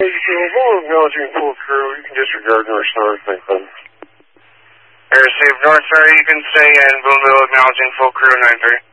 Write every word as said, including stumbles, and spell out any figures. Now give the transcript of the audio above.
We'll acknowledging full crew. You can disregard North Star, thank them. Air received North Star, you can stay in Boonville acknowledging full crew nine three.